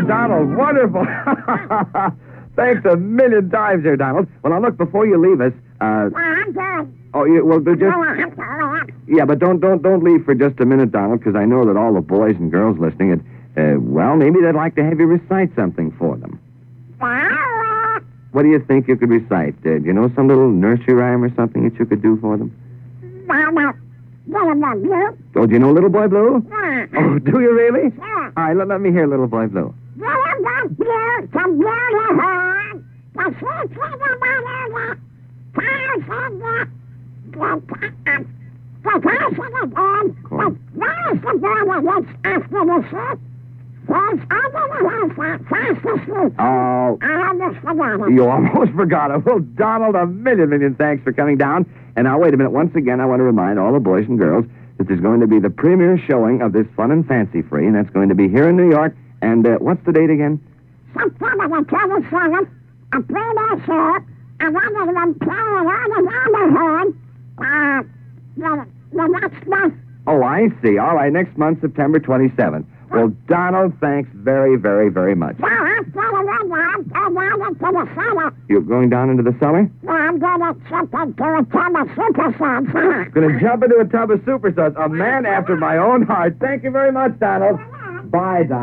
Donald, wonderful. Thanks a million times there, Donald. Well, now, look, before you leave us, I'm good. oh, well, just... Yeah, but don't leave for just a minute, Donald, because I know that all the boys and girls listening, well, maybe they'd like to have you recite something for them. What do you think you could recite? Do you know some little nursery rhyme or something that you could do for them? Oh, do you know Little Boy Blue? Yeah. Oh, do you really? Yeah. All right, let me hear Little Boy Blue. Oh, you almost forgot it. Well, Donald, a million thanks for coming down. And now, wait a minute. Once again, I want to remind all the boys and girls that there's going to be the premiere showing of this Fun and Fancy Free, and that's going to be here in New York. And what's the date again? September the 27th, a premiere show. I wanted them playing all the neighborhood. The next month. Oh, I see. All right, next month, September 27th. Well, Donald, thanks very much. Well, I'm going down into the cellar. You're going down into the cellar? No, I'm going to jump into a tub of super suds. Going to jump into a tub of super suds. A man after my own heart. Thank you very much, Donald. Bye, Donald.